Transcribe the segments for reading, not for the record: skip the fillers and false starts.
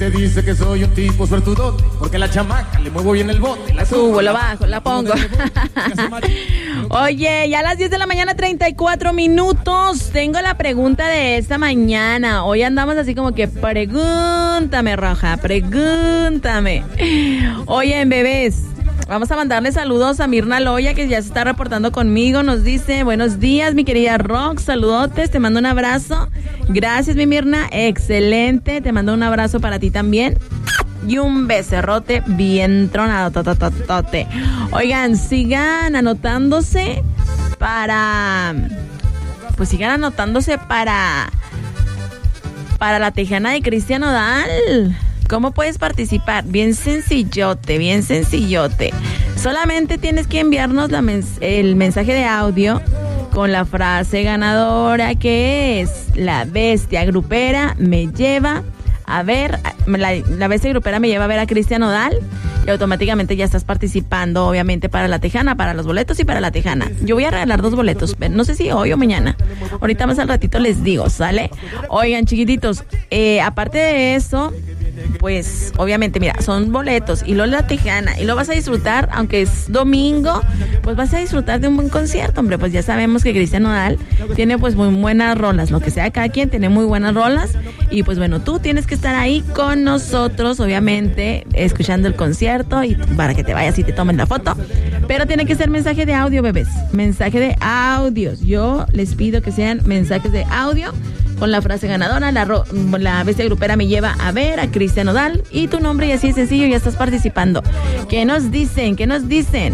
me dice que soy un tipo suertudote, porque la chamaca le muevo bien el bote. La subo, lo bajo, la pongo. Oye, ya a las 10 de la mañana, 34 minutos. Tengo la pregunta de esta mañana. Hoy andamos así como que pregúntame, Roja, pregúntame. Oye, bebés, vamos a mandarle saludos a Mirna Loya, que ya se está reportando conmigo. Nos dice, buenos días, mi querida Rox, saludotes, te mando un abrazo. Gracias, mi Mirna, excelente. Te mando un abrazo para ti también. Y un becerrote bien tronado, totototote. Oigan, sigan anotándose para... Pues sigan anotándose para la tejana de Cristian Nodal. ¿Cómo puedes participar? Bien sencillote, bien sencillote. Solamente tienes que enviarnos el mensaje de audio con la frase ganadora, que es: la bestia grupera me lleva a ver, la bestia grupera me lleva a ver a Cristian Nodal, y automáticamente ya estás participando, obviamente, para la tejana, para los boletos y para la tejana. Yo voy a regalar 2 boletos, no sé si hoy o mañana. Ahorita más al ratito les digo, ¿sale? Oigan, chiquititos, aparte de eso, pues obviamente, mira, son boletos y luego la tejana, y lo vas a disfrutar, aunque es domingo, pues vas a disfrutar de un buen concierto, hombre. Pues ya sabemos que Cristian Nodal tiene pues muy buenas rolas, lo que sea, cada quien tiene muy buenas rolas, y pues bueno, tú tienes que estar ahí con nosotros, obviamente, escuchando el concierto, y para que te vayas y te tomen la foto, pero tiene que ser mensaje de audio, bebés, mensaje de audios. Yo les pido que sean mensajes de audio con la frase ganadora: la bestia grupera me lleva a ver a Cristian Nodal, y tu nombre, y así es sencillo, ya estás participando. ¿Qué nos dicen? ¿Qué nos dicen?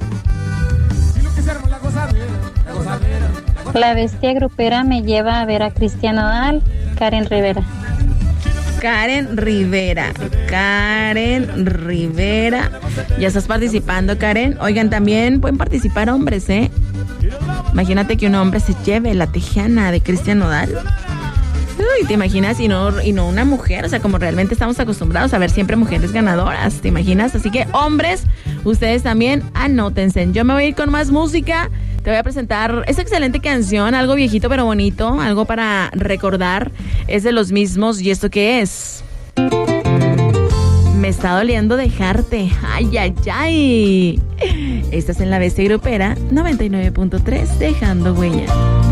La bestia grupera me lleva a ver a Cristian Nodal. Karen Rivera. Karen Rivera. Karen Rivera. Ya estás participando, Karen. Oigan, también pueden participar hombres, ¿eh? Imagínate que un hombre se lleve la tejana de Cristian Nodal. Uy, ¿te imaginas? Y no una mujer, o sea, como realmente estamos acostumbrados a ver siempre mujeres ganadoras, ¿te imaginas? Así que, hombres, ustedes también anótense. Yo me voy a ir con más música. Te voy a presentar esta excelente canción, algo viejito pero bonito, algo para recordar. Es de Los Mismos, ¿y esto qué es? Me está doliendo dejarte. Ay, ay, ay. Estás en La Bestia Grupera 99.3, dejando huella.